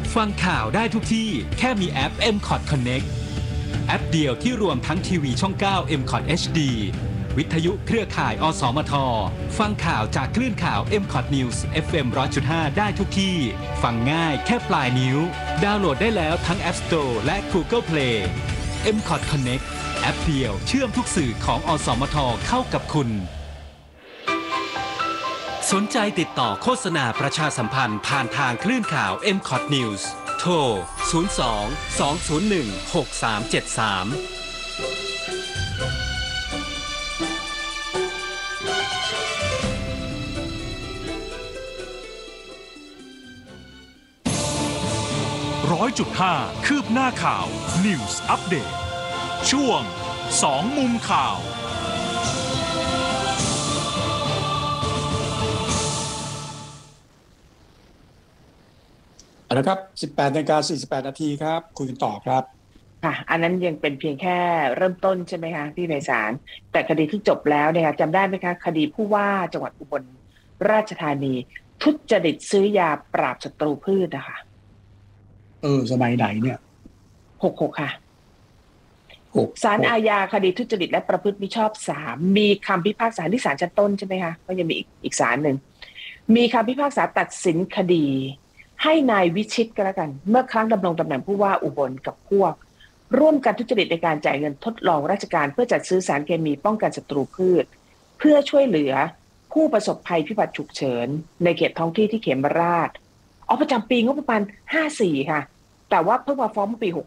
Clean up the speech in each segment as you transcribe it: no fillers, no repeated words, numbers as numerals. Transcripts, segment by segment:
ฟังข่าวได้ทุกที่แค่มีแอป MCOT Connect แอปเดียวที่รวมทั้งทีวีช่อง 9 MCOT HD วิทยุเครือข่ายอสมทฟังข่าวจากคลื่นข่าว MCOT News FM 100.5 ได้ทุกที่ฟังง่ายแค่ปลายนิ้วดาวน์โหลดได้แล้วทั้ง App Store และ Google Play MCOT Connect แอปเดียวเชื่อมทุกสื่อของอสมทเข้ากับคุณสนใจติดต่อโฆษณาประชาสัมพันธ์ผ่านทางคลื่นข่าว MCOT News โทร 02-201-6373 100.5 คืบหน้าข่าว News Update ช่วง2มุมข่าวนะครับ 18:48 น.ครับคุยกันต่อครับค่ะอันนั้นยังเป็นเพียงแค่เริ่มต้นใช่ไหมคะพี่ไพศาลแต่คดีที่จบแล้วเนี่ยจำได้ไหมคะคดีผู้ว่าจังหวัดอุบลราชธานีทุจริตซื้อยาปราบศัตรูพืชนะคะสมัยไหนเนี่ย 66ค่ะศาลอาญาคดีทุจริตและประพฤติมิชอบ3มีคำพิพากษาที่ศาลชั้นต้นใช่ไหมคะก็ยังมีอีกศาลหนึ่งมีคำพิพากษาตัดสินคดีให้นายวิชิตก็แล้วกันเมื่อครั้งดำรงตำแหน่งผู้ว่าอุบลกับพวกร่วมกันทุจริตในการจ่ายเงินทดลองราชการเพื่อจัดซื้อสารเคมีป้องกันศัตรูพืชเพื่อช่วยเหลือผู้ประสบภัยพิบัติฉุกเฉินในเขตท้องที่ที่เขมราชประจำปีงบประมาณ54ค่ะแต่ว่าเพิ่งมาฟ้องเมื่อปี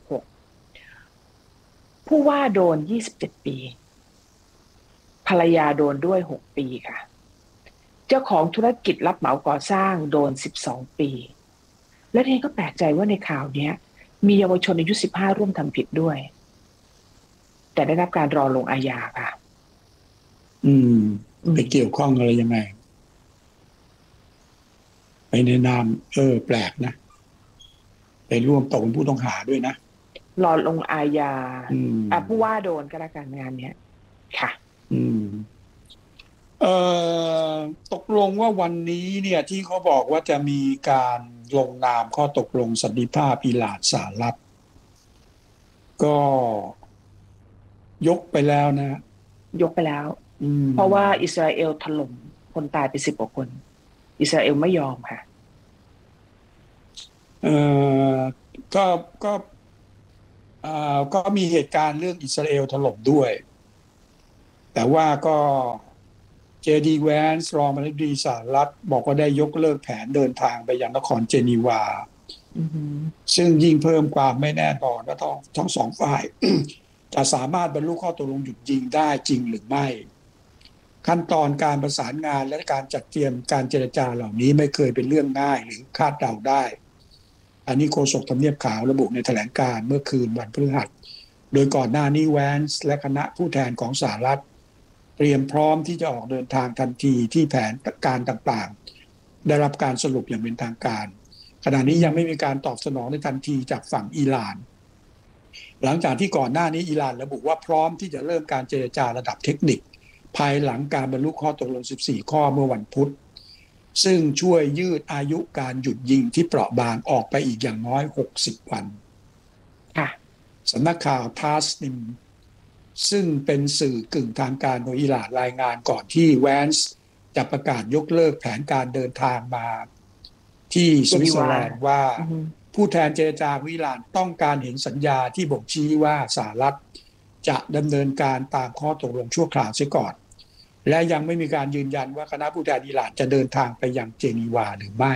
66ผู้ว่าโดน27ปีภรรยาโดนด้วย6ปีค่ะเจ้าของธุรกิจรับเหมาก่อสร้างโดน12ปีและทีนี้ก็แปลกใจว่าในข่าวนี้มีเยาวชนอายุ15ร่วมทำผิดด้วยแต่ได้รับการรอลงอาญาค่ะไปเกี่ยวข้องอะไรยังไงไปในนามแปลกนะไปร่วมตกเป็นผู้ต้องหาด้วยนะรอลงอาญาผู้ว่าโดนก็แล้วกันงานเนี้ยค่ะตกลงว่าวันนี้เนี่ยที่เขาบอกว่าจะมีการลงนามข้อตกลงสันติภาพอิหร่านสหรัฐก็ยกไปแล้วนะยกไปแล้วเพราะว่าอิสราเอลถล่มคนตายไป10 กว่าคนอิสราเอลไม่ยอมค่ะก็มีเหตุการณ์เรื่องอิสราเอลถล่มด้วยแต่ว่าก็JD Vance รองประธานาธิบดีสหรัฐบอกว่าได้ยกเลิกแผนเดินทางไปยังนครเจนีวาซึ่งยิ่งเพิ่มความไม่แน่นอนว่าทั้งสองฝ่าย จะสามารถบรรลุข้อตกลงหยุดยิงได้จริงหรือไม่ขั้นตอนการประสานงานและการจัดเตรียมการเจรจาเหล่านี้ไม่เคยเป็นเรื่องง่ายหรือคาดเดาได้อันนี้โฆษกทำเนียบขาวระบุในแถลงการณ์เมื่อคืนวันพฤหัสโดยก่อนหน้านี้แวนส์และคณะผู้แทนของสหรัฐเตรียมพร้อมที่จะออกเดินทางทันทีที่แผนการต่างๆได้รับการสรุปอย่างเป็นทางการขณะนี้ยังไม่มีการตอบสนองในทันทีจากฝั่งอิหร่านหลังจากที่ก่อนหน้านี้อิหร่านระบุว่าพร้อมที่จะเริ่มการเจรจาระดับเทคนิคภายหลังการบรรลุข้อตกลง14ข้อเมื่อวันพุธซึ่งช่วยยืดอายุการหยุดยิงที่เปราะบางออกไปอีกอย่างน้อย60 วันสำนักข่าวทาสนิมซึ่งเป็นสื่อกึ่งทางการของอิหร่านรายงานก่อนที่แวนส์จะประกาศยกเลิกแผนการเดินทางมาที่สวิตเซอร์แลนด์ว่าผู้แทนเจรจาของอิหร่านต้องการเห็นสัญญาที่บ่งชี้ว่าสหรัฐจะดำเนินการตามข้อตกลงชั่วคราวเสียก่อนและยังไม่มีการยืนยันว่าคณะผู้แทนอิหร่านจะเดินทางไปยังเจนีวาหรือไม่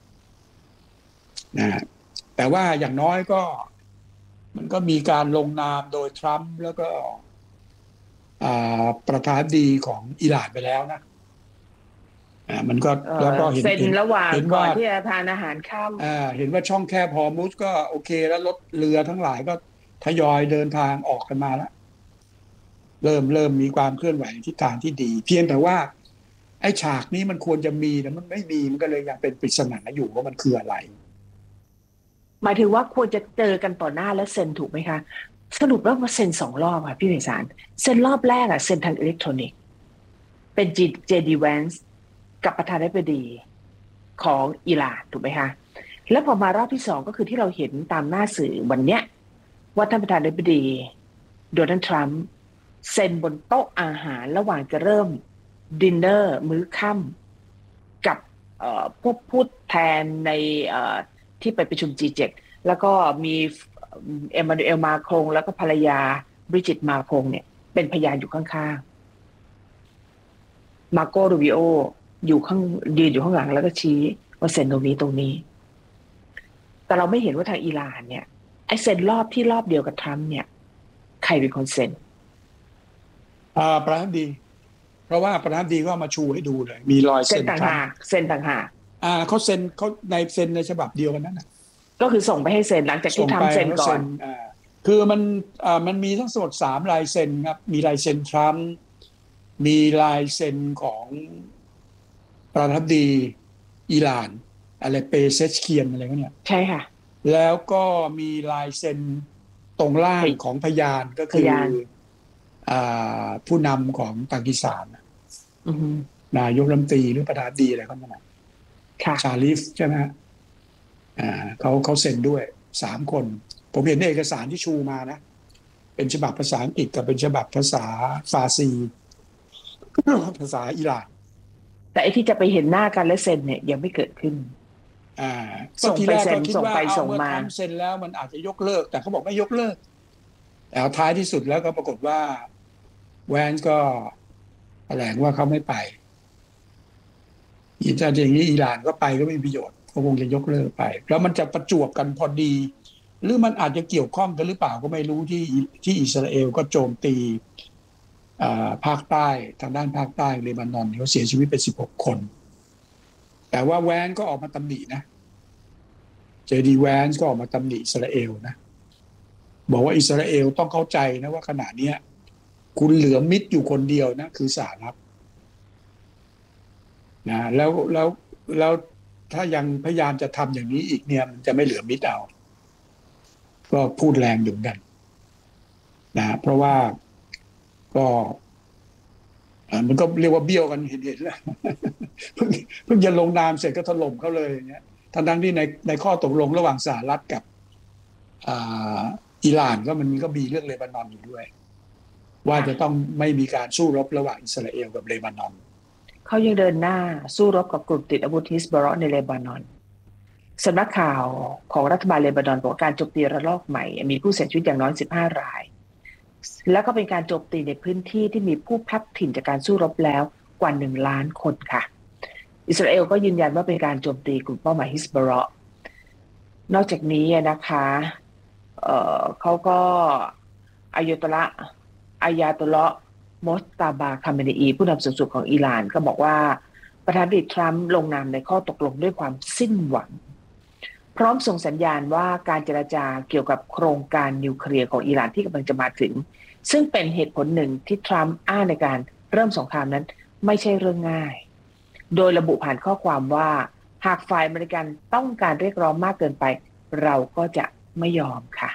นะแต่ว่าอย่างน้อยก็มันก็มีการลงนามโดยทรัมป์แล้วก็ประธานาธิบดีของอิหร่านไปแล้วนะมันก็แล้วก็เห็นระหว่างก่อนที่จะทานอาหารค่ำเห็นว่าช่องแคบฮอร์มุซก็โอเคแล้วรถเรือทั้งหลายก็ทยอยเดินทางออกกันมาแล้วเริ่มมีความเคลื่อนไหวทิศทางที่ดีเพียงแต่ว่าไอ้ฉากนี้มันควรจะมีแต่มันไม่มีมันก็เลยยังเป็นปริศนาอยู่ว่ามันคืออะไรหมายถึงว่าควรจะเจอกันต่อหน้าแล้วเซ็นถูกไหมคะสรุปแล้วว่าเซ็น2 รอบค่ะพี่ไพศาลเซ็นรอบแรกเซ็นทางอิเล็กทรอนิกส์เป็น JD Vance กับประธานาธิบดีของอิหร่านถูกไหมคะแล้วพอมารอบที่2ก็คือที่เราเห็นตามหน้าสื่อวันเนี้ยว่าท่านประธานาธิบดีโดนัลด์ทรัมป์เซ็นบนโต๊ะอาหารระหว่างจะเริ่มดินเนอร์มื้อค่ำกับผู้พูดแทนในที่ไปประชุม G7 แล้วก็มีเอมมานูเอลมาครงแล้วก็ภรรยาบริจิตมาครงเนี่ยเป็นพยานอยู่ข้างๆมาโกรูบิโออยู่ข้างยืนอยู่ข้างหลังแล้วก็ชี้ว่าเซ็นตรงนี้แต่เราไม่เห็นว่าทางอิหร่านเนี่ยไอ้เซ็นรอบเดียวกับทรัมป์เนี่ยใครเป็นคนเซ็นประธานาธิบดีเพราะว่าประธานาธิบดีก็มาชูให้ดูเลยมีรอยเซ็นต่างหากเซ็นต่างหากเขาเซ็นเขาในฉบับเดียวกันนั่นนะก็คือส่งไปให้เซ็นหลังจากที่ทำเซ็นก่อนคือมันมีทั้งหมด3ลายเซ็นครับมีลายเซ็นทรัมป์มีลายเซ็นของประธานาธิบดีอิหร่านอะไรเปเซชเคียนอะไรก็เนี่ยใช่ค่ะแล้วก็มีลายเซ็นตรงล่างของพยานก็คือผู้นำของปากีสถานนายกรัฐมนตรีหรือประธานาธิบดีอะไรก็นั่นแหละชาลิฟใช่ไหมเขาเซ็นด้วย3 คนผมเห็นในเอกสารที่ชูมานะเป็นฉบับภาษาอังกฤษกับเป็นฉบับภาษาฟาร์ซีภาษาอิหร่านแต่ไอ้ที่จะไปเห็นหน้ากันและเซ็นเนี่ยยังไม่เกิดขึ้นส่งไปเซ็นส่งไปส่งมาเซ็นแล้วมันอาจจะยกเลิกแต่เขาบอกไม่ยกเลิกแต่ท้ายที่สุดแล้วก็ปรากฏว่าแวนก็แถลงว่าเขาไม่ไปแต่อย่างนี้อิหร่านก็ไปก็ไม่มีประโยชน์เขาคงจะยกเลิกไปแล้วมันจะประจวบกันพอดีหรือมันอาจจะเกี่ยวข้องกันหรือเปล่าก็ไม่รู้ที่อิสราเอลก็โจมตีภาคใต้ทางด้านภาคใต้เลบานอนเขาเสียชีวิตไป16 คนแต่ว่าแวนก็ออกมาตำหนินะJD Vance ก็ออกมาตำหนิอิสราเอลนะบอกว่าอิสราเอลต้องเข้าใจนะว่าขณะนี้คุณเหลือมิตรอยู่คนเดียวนะคือสหรัฐนะแล้วถ้ายังพยายามจะทำอย่างนี้อีกเนี่ยมันจะไม่เหลือมิตรเอาก็พูดแรงอยู่กันนะเพราะว่าก็มันก็เรียกว่าเบี้ยวกันเห็นแล้วเพิ่งจะลงนามเสร็จก็ถล่มเขาเลยอย่างเงี้ยทั้งที่ในข้อตกลงระหว่างสหรัฐกับอิหร่านก็มันก็มีเรื่องเลบานอนอยู่ด้วยว่าจะต้องไม่มีการสู้รบระหว่างอิสราเอลกับเลบานอนเขายังเดินหน้าสู้รบกับกลุ่มติดอาวุธฮิสบอลในเลบานอนสำนักข่าวของรัฐบาลเลบานอนบอกการโจมตีระลอกใหม่มีผู้เสียชีวิตอย่างน้อย15 รายแล้วก็เป็นการโจมตีในพื้นที่ที่มีผู้พลัดถิ่นจากการสู้รบแล้วกว่า1 ล้านคนค่ะอิสราเอลก็ยืนยันว่าเป็นการโจมตีกลุ่มเป้าหมายฮิสบอลนอกจากนี้นะคะเขาก็อายาตุลลอฮ์มอสตาบาคาเมเนอีผู้นำสูงสุดของอิหร่านก็บอกว่าประธานาธิบดีทรัมป์ลงนามในข้อตกลงด้วยความสิ้นหวังพร้อมส่งสัญญาณว่าการเจรจาเกี่ยวกับโครงการนิวเคลียร์ของอิหร่านที่กำลังจะมาถึงซึ่งเป็นเหตุผลหนึ่งที่ทรัมป์อ้างในการเริ่มสงครามนั้นไม่ใช่เรื่องง่ายโดยระบุผ่านข้อความว่าหากฝ่ายอเมริกันต้องการเรียกร้องมากเกินไปเราก็จะไม่ยอมค่ะ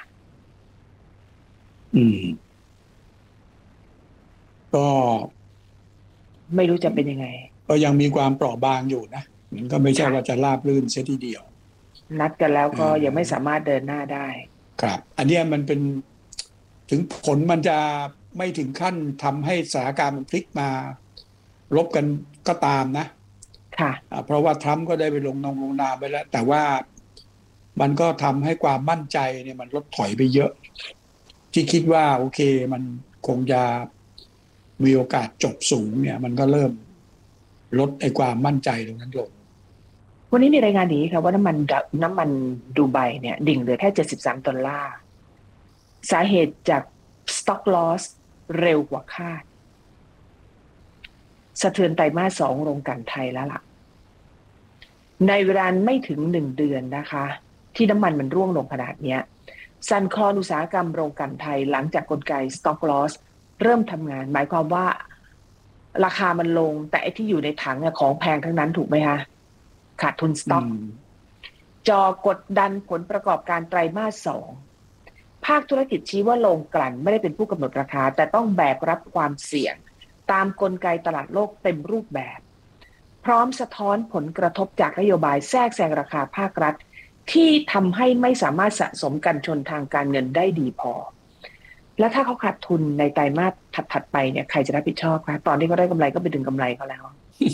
ก็ไม่รู้จะเป็นยังไงก็ยังมีความเปราะบางอยู่นะมันก็ไม่ใช่ว่าจะราบรื่นเสียทีเดียวนัดกันแล้วก็ยังไม่สามารถเดินหน้าได้ครับอันนี้มันเป็นถึงผลมันจะไม่ถึงขั้นทำให้สถานการณ์มันพลิกมารบกันก็ตามนะค่ะเพราะว่าทรัมป์ก็ได้ไปลงนามไปแล้วแต่ว่ามันก็ทำให้ความมั่นใจเนี่ยมันลดถอยไปเยอะที่คิดว่าโอเคมันคงจะมีโอกาสจบสูงเนี่ยมันก็เริ่มลดไอ้ความมั่นใจตรงนั้นลงวันนี้มีรายงานดีค่ะว่าน้ำมันดูไบเนี่ยดิ่งเหลือแค่$73สาเหตุจาก stock loss เร็วกว่าคาดสะเทือนไตรมาส 2โรงกลั่นไทยแล้วล่ะในเวลาไม่ถึง1 เดือนนะคะที่น้ำมันร่วงลงขนาดนี้สั่นคลอนอุตสาหกรรมโรงกลั่นไทยหลังจากกลไก stock loss เริ่มทำงานหมายความว่าราคามันลงแต่ไอ้ที่อยู่ในถังเนี่ยของแพงทั้งนั้นถูกไหมคะขาดทุนสต็อกจอกดดันผลประกอบการไตรมาส 2ภาคธุรกิจชี้ว่าโรงกลั่นไม่ได้เป็นผู้กำหนดราคาแต่ต้องแบกรับความเสี่ยงตามกลไกตลาดโลกเต็มรูปแบบพร้อมสะท้อนผลกระทบจากนโยบายแทรกแซงราคาภาครัฐที่ทำให้ไม่สามารถสะสมกันชนทางการเงินได้ดีพอแล้วถ้าเขาขาดทุนในไตรมาสถัดๆไปเนี่ยใครจะรับผิดชอบคะตอนที่เขาได้กำไรก็ไปดึงกำไรเขาแล้ว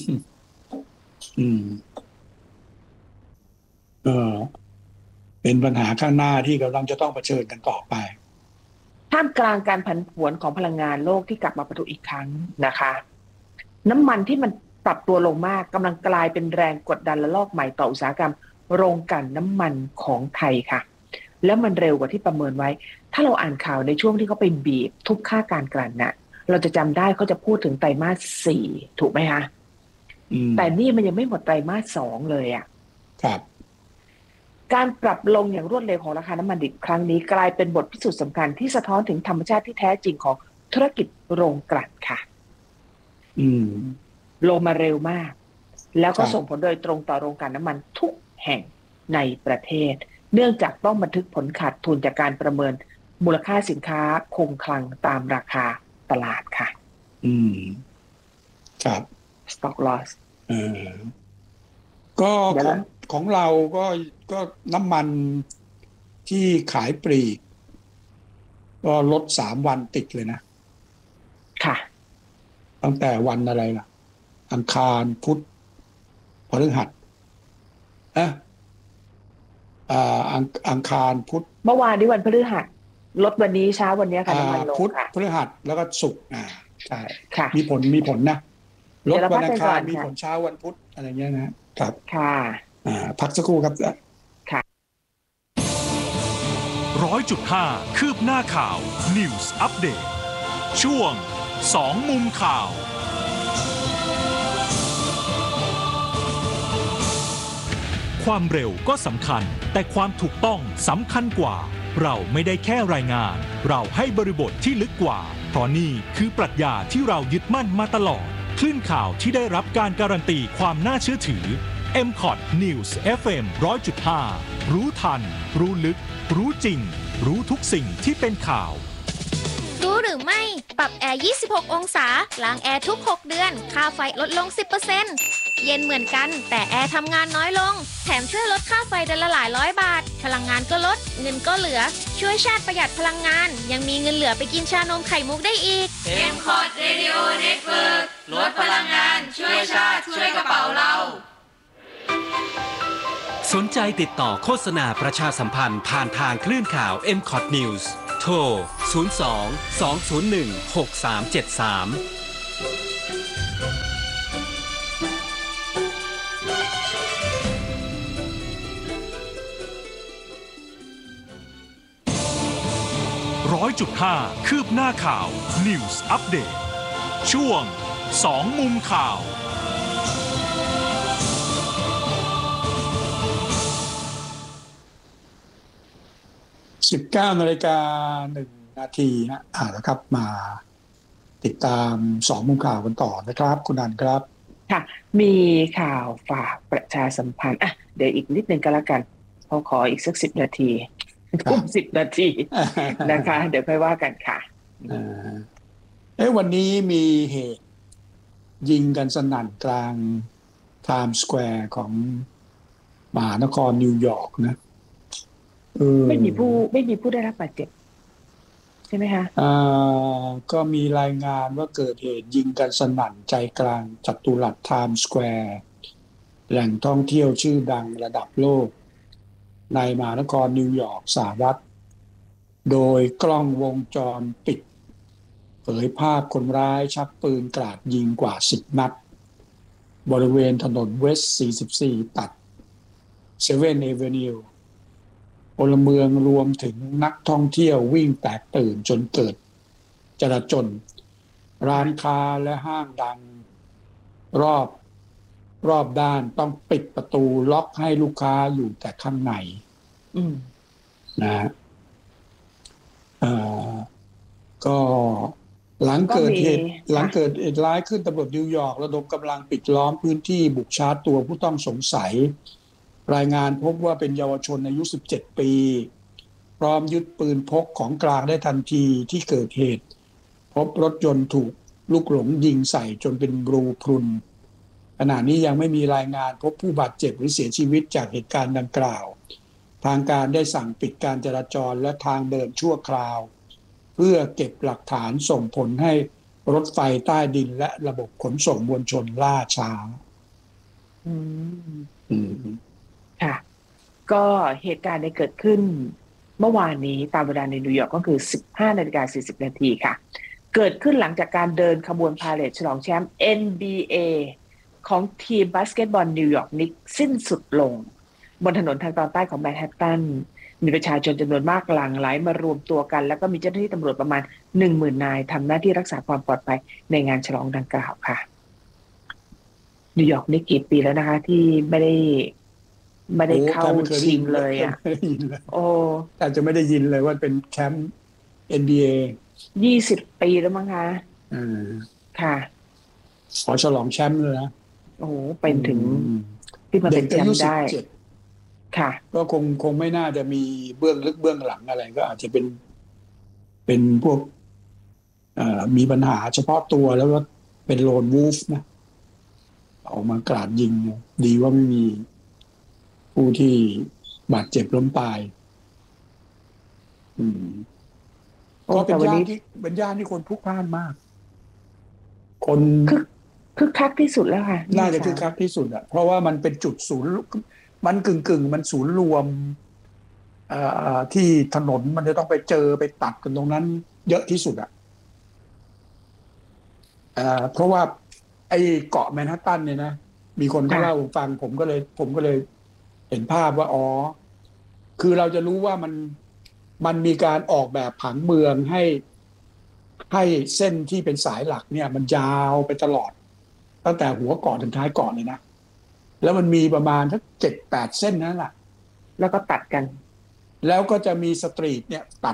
เป็นปัญหาข้างหน้าที่กำลังจะต้องเผชิญกันต่อไปท่ามกลางการผันผวนของพลังงานโลกที่กลับมาปะทุอีกครั้งนะคะน้ำมันที่มันปรับตัวลงมากกำลังกลายเป็นแรงกดดันระลอกใหม่ต่ออุตสาหกรรมโรงกลั่นน้ำมันของไทยค่ะแล้วมันเร็วกว่าที่ประเมินไว้ถ้าเราอ่านข่าวในช่วงที่เขาไปบีบทุบค่าการกลั่นน่ะเราจะจำได้เขาจะพูดถึงไตรมาส 4ถูกไหมคะแต่นี่มันยังไม่หมดไตรมาส 2เลยอ่ะครับการปรับลงอย่างรวดเร็วของราคาน้ำมันดิบครั้งนี้กลายเป็นบทพิสูจน์สำคัญที่สะท้อนถึงธรรมชาติที่แท้จริงของธุรกิจโรงกลั่นค่ะลงมาเร็วมากแล้วก็ส่งผลโดยตรงต่อโรงกลั่นน้ำมันทุกแห่งในประเทศเนื่องจากต้องบันทึกผลขาดทุนจากการประเมินมูลค่าสินค้าคงคลังตามราคาตลาดค่ะครับ stock loss ก็ของเราก็น้ำมันที่ขายปลีกก็ลด3 วันติดเลยนะค่ะตั้งแต่วันอะไรล่ะอังคารพุธพฤหัสอังคารพุธเมื่อวานนี้วันพฤหัสลดวันนี้เช้าวันนี้ค่ะน้ำมันลงพุธพฤหัสแล้วก็ศุกร์ใช่ค่ะมีผลนะลดวันอังคารมีผลเช้าวันพุธอะไรเงี้ยนะครับค่ะพักสักครู่ครับค่ะ 100.5 คืบหน้าข่าว News Update ช่วง2 มุมข่าวความเร็วก็สำคัญแต่ความถูกต้องสำคัญกว่าเราไม่ได้แค่รายงานเราให้บริบทที่ลึกกว่าเพราะนี่คือปรัชญาที่เรายึดมั่นมาตลอดคลื่นข่าวที่ได้รับการการันตีความน่าเชื่อถือ MCOT News FM 100.5 รู้ทันรู้ลึกรู้จริงรู้ทุกสิ่งที่เป็นข่าวรู้หรือไม่ปรับแอร์26 องศาล้างแอร์ทุก6 เดือนค่าไฟลดลง 10% เย็นเหมือนกันแต่แอร์ทำงานน้อยลงแถมช่วยลดค่าไฟเดือนละหลายร้อยบาทพลังงานก็ลดเงินก็เหลือช่วยชาติประหยัดพลังงานยังมีเงินเหลือไปกินชานมไข่มุกได้อีก MCOT Radio Network ลดพลังงานช่วยชาติช่วยกระเป๋าเราสนใจติดต่อโฆษณาประชาสัมพันธ์ผ่านทางคลื่นข่าว MCOT News โทร 02-201-6373 100.5 คืบหน้าข่าว News Update ช่วง2 มุมข่าว 19:01 นะครับมาติดตาม2 มุมข่าวกันต่อนะครับคุณอันครับค่ะมีข่าวฝากประชาสัมพันธ์เดี๋ยวอีกนิดนึงก็แล้วกันขออีกสัก10 นาที10 นาทีนะคะเดี๋ยวค่อยว่ากันค่ะวันนี้มีเหตุยิงกันสนั่นกลางไทม์สแควร์ของมหานครนิวยอร์กนะไม่มีผู้ได้รับบาดเจ็บใช่ไหมคะก็มีรายงานว่าเกิดเหตุยิงกันสนั่นใจกลางจัตุรัสไทม์สแควร์แหล่งท่องเที่ยวชื่อดังระดับโลกในมหานครนิวยอร์กสหรัฐโดยกล้องวงจรปิดเผยภาพคนร้ายชักปืนกราดยิงกว่า10 นัดบริเวณถนนเวสต์44ตัด7 Avenueพลเมืองรวมถึงนักท่องเที่ยววิ่งแตกตื่นจนเกิดจลาจลร้านค้าและห้างดังรอบด้านต้องปิดประตูล็อกให้ลูกค้าอยู่แต่ข้างในนะก็หลังเกิดเหตุร้ายขึ้นตำรวจนิวยอร์กระดมกำลังปิดล้อมพื้นที่บุกชาร์จตัวผู้ต้องสงสัยรายงานพบว่าเป็นเยาวชนอายุ17 ปีพร้อมยึดปืนพกของกลางได้ทันทีที่เกิดเหตุพบรถยนต์ถูกลูกหลงยิงใส่จนเป็นรูพรุนขณะนี้ยังไม่มีรายงานพบผู้บาดเจ็บหรือเสียชีวิตจากเหตุการณ์ดังกล่าวทางการได้สั่งปิดการจราจรและทางเดินชั่วคราวเพื่อเก็บหลักฐานส่งผลให้รถไฟใต้ดินและระบบขนส่งมวลชนล่าช้าค่ะก็เหตุการณ์ได้เกิดขึ้นเมื่อวานนี้ตามเวลาในนิวยอร์กก็คือ 15:40 นาทีค่ะเกิดขึ้นหลังจากการเดินขบวนพาเหรดฉลองแชมป์ NBA ของทีมบาสเกตบอลนิวยอร์กนิกส์สิ้นสุดลงบนถนนทางตอนใต้ของแมนฮัตตันมีประชาชนจำนวนมากหลั่งไหลมารวมตัวกันแล้วก็มีเจ้าหน้าที่ตำรวจประมาณ 10,000 นายทำหน้าที่รักษาความปลอดภัยในงานฉลองดังกล่าวค่ะนิวยอร์กนี่กี่ปีแล้วนะคะที่ไม่ได้เข้าชิงเลยอ่ะโอ้แต่จะไม่ได้ยินเลยว่าเป็นแชมป์ NBA 20 ปีแล้วมั้งคะค่ะขอฉลองแชมป์เลยนะโอ้เป็นถึงที่มาเป็นแชมป์ได้ค่ะก็คงไม่น่าจะมีเบื้องลึกเบื้องหลังอะไรก็อาจจะเป็นพวกมีปัญหาเฉพาะตัวแล้วก็เป็นโลนวูฟนะออกมากราดยิงดีว่าไม่มีผู้ที่บาดเจ็บล้มตายก็เป็นย่านที่คนพลุกพล่านมากคนคึกคักที่สุดแล้วค่ะน่าจะคึกคักที่สุดอ่ะเพราะว่ามันเป็นจุดศูนย์มันกึ่งมันศูนย์รวมที่ถนนมันจะต้องไปตัดกันตรงนั้นเยอะที่สุดอ่ะเพราะว่าไอ้เกาะแมนฮัตตันเนี่ยนะมีคนเขาเล่าฟังผมก็เลยเห็นภาพว่าอ๋อคือเราจะรู้ว่ามันมีการออกแบบผังเมืองให้เส้นที่เป็นสายหลักเนี่ยมันยาวไปตลอดตั้งแต่หัวเกาะถึงท้ายเกาะเลยนะแล้วมันมีประมาณทั้ง 7-8 เส้นนั่นแหละแล้วก็ตัดกันแล้วก็จะมีสตรีทเนี่ยตัด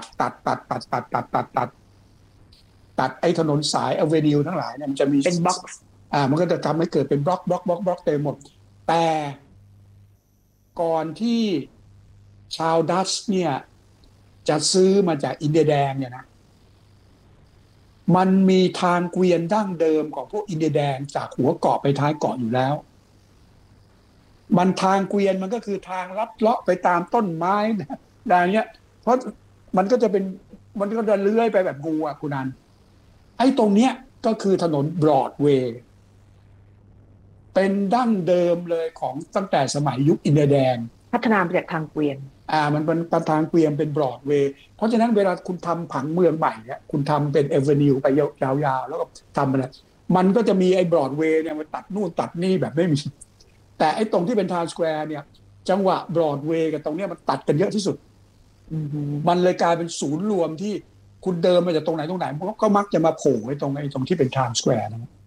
ไอ้ถนนสายอเวนิวทั้งหลายเนี่ยมันจะมีเป็นบล็อกมันก็จะทำให้เกิดเป็นบล็อกเต็มหมดแต่ก่อนที่ชาวดัตช์เนี่ยจะซื้อมาจากอินเดียแดงเนี่ยนะมันมีทางเกวียนดั้งเดิมของพวกอินเดียแดงจากหัวเกาะไปท้ายเกาะอยู่แล้วมันทางเกวียนมันก็คือทางลัดเลาะไปตามต้นไม้นะอย่างเงี้ยเพราะมันก็จะเลื้อยไปแบบงูอ่ะคุณนันไอ้ตรงเนี้ยก็คือถนนบรอดเวย์เป็นดั้งเดิมเลยของตั้งแต่สมัยยุคอินเดียแดงพัฒนามาจากทางเกวียนมันเป็นทางเกวียนเป็นบรอดเวย์เพราะฉะนั้นเวลาคุณทำผังเมืองใหม่เนี่ยคุณทำเป็นเอเวนิวไปยาวๆแล้วก็ทำอะไรมันก็จะมีไอ้บรอดเวย์เนี่ยมันตัดนู่นตัดนี่แบบไม่มีแต่ไอ้ตรงที่เป็นไทม์สแควร์เนี่ยจังหวะบรอดเวย์กับตรงเนี้ยมันตัดกันเยอะที่สุดมันเลยกลายเป็นศูนย์รวมที่คุณเดินมาจากตรงไหนก็มักจะมาโผล่ไอ้ตรงที่เป็นไทม์สแควร์นะ